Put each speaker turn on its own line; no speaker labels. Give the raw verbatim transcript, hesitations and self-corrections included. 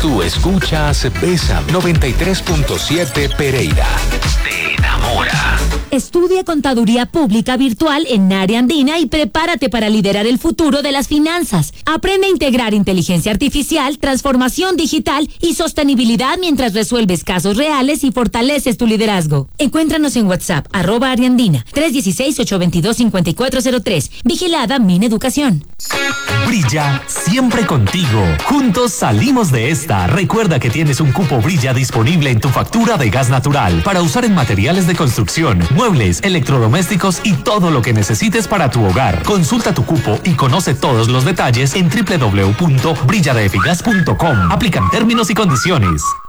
Tú escuchas Bésame noventa y tres punto siete Pereira. Te enamora.
Estudia Contaduría Pública Virtual en Área Andina y prepárate para liderar el futuro de las finanzas. Aprende a integrar inteligencia artificial, transformación digital y sostenibilidad mientras resuelves casos reales y fortaleces tu liderazgo. Encuéntranos en WhatsApp, arroba Área Andina, tres uno seis, ocho dos dos, cinco cuatro cero tres. Vigilada Mineducación.
Brilla siempre contigo. Juntos salimos de esta. Recuerda que tienes un cupo Brilla disponible en tu factura de gas natural para usar en materiales de construcción, muebles, electrodomésticos y todo lo que necesites para tu hogar. Consulta tu cupo y conoce todos los detalles en doble u doble u doble u punto brilla d f gas punto com. Aplican términos y condiciones.